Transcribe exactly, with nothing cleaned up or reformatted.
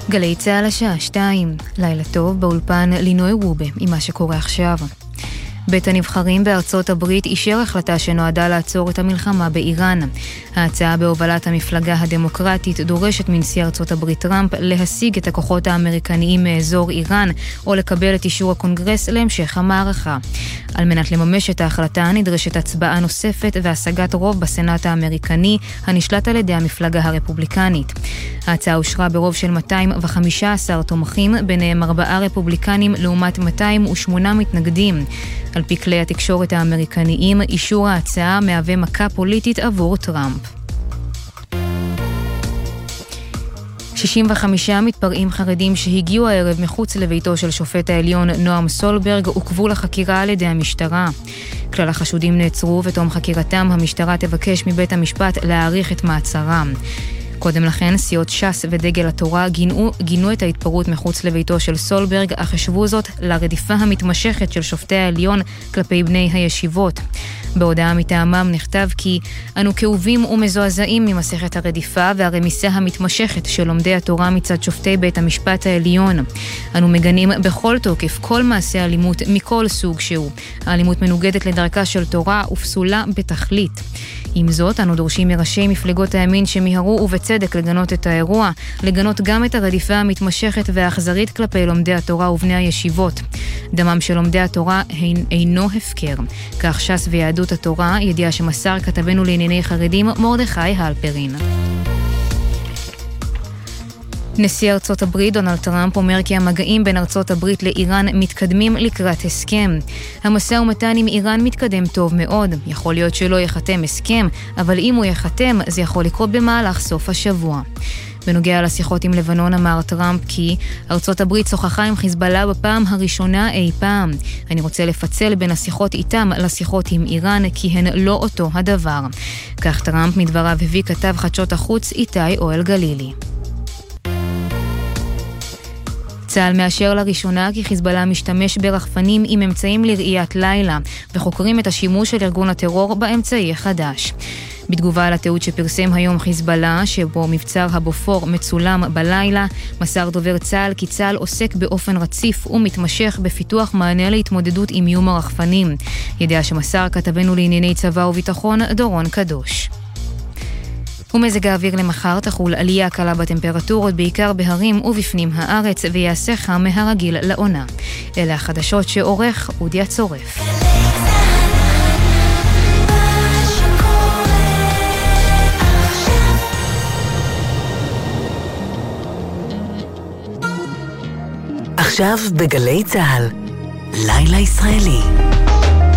גלי צהל השעה שתיים, לילה טוב באולפן לינוי רובה עם מה שקורה עכשיו. בית הנבחרים בארצות הברית אישר החלטה שנועדה לעצור את המלחמה באיראן. ההצעה בהובלת המפלגה הדמוקרטית דורשת מנשיא ארצות הברית טראמפ להשיג את הכוחות האמריקניים מאזור איראן או לקבל את אישור הקונגרס להמשך המערכה. על מנת לממש את ההחלטה נדרשת הצבעה נוספת והשגת רוב בסנאט האמריקני הנשלט על ידי המפלגה הרפובליקנית. ההצעה אושרה ברוב של מאתיים וחמישה עשר תומכים, ביניהם ארבעה רפובליקנים לעומת מאתיים ושמונה מתנגדים. על פי כלי התקשורת האמריקניים, אישור ההצעה מהווה מכה פוליטית עבור טראמפ. שישים וחמישה מתפרעים חרדים שהגיעו הערב מחוץ לביתו של שופט העליון נועם סולברג עוכבו לחקירה על ידי המשטרה. כלל החשודים נעצרו ותום חקירתם המשטרה תבקש מבית המשפט להאריך את מעצרם. קודם לכן, סיעות ש"ס ודגל התורה גינו, גינו את ההתפרעות מחוץ לביתו של סולברג, אך השוו זאת לרדיפה המתמשכת של שופטי העליון כלפי בני הישיבות. בהודעה מטעמם נכתב כי אנו כאובים ומזועזעים ממסכת הרדיפה והרמיסה המתמשכת של לומדי התורה מצד שופטי בית המשפט העליון. אנו מגנים בכל תוקף כל מעשה אלימות מכל סוג שהוא. האלימות מנוגדת לדרכה של תורה ופסולה בתכלית. עם זאת, אנו דורשים מראשי מפלגות הימין שמיהרו ובצדק לגנות את האירוע, לגנות גם את הרדיפה המתמשכת והאכזרית כלפי לומדי התורה ובני הישיבות. דמם של לומדי התורה אינו הפקר. כך ש"ס ויהדות התורה, ידיעה שמסר כתבנו לענייני חרדים מרדכי הלפרין. נשיא ארצות הברית דונלד טראמפ אומר כי המגעים בין ארצות הברית לאיראן מתקדמים לקראת הסכם. המשא ומתן עם איראן מתקדם טוב מאוד. יכול להיות שלא יחתם הסכם, אבל אם הוא יחתם, זה יכול לקרות במהלך סוף השבוע. בנוגע לשיחות עם לבנון אמר טראמפ כי ארצות הברית שוחחה עם חיזבאללה בפעם הראשונה אי פעם. אני רוצה לפצל בין השיחות איתם לשיחות עם איראן כי הן לא אותו הדבר. כך טראמפ מדבריו הביא כתב חדשות החוץ איתי אוהל גלילי. צה"ל מאשר לראשונה כי חיזבאללה משתמש ברחפנים עם אמצעים לראיית לילה, וחוקרים את השימוש של ארגון הטרור באמצעי החדש. בתגובה על התיעוד שפרסם היום חיזבאללה, שבו מבצר הבופור מצולם בלילה, מסר דובר צה"ל כי צה"ל עוסק באופן רציף ומתמשך בפיתוח מענה להתמודדות עם איום הרחפנים. ידיעה שמסר כתבנו לענייני צבא וביטחון דורון קדוש. ומזג האוויר למחר תחול עלייה קלה בטמפרטורות בעיקר בהרים ובפנים הארץ ויעשה חם מהרגיל לעונה. אלה החדשות שעורך אודיה צורף. עכשיו בגלי צהל, לילה ישראלי.